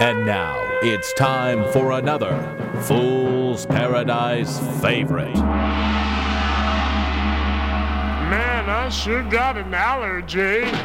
And now it's time for another Fool's Paradise favorite. Man, I sure got an allergy.